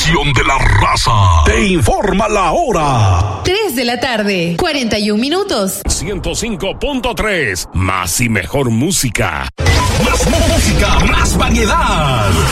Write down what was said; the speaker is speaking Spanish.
estación de la raza. Te informa la hora. 3 de la tarde, 41 minutos. 105.3. Más y mejor música. Más música, más variedad.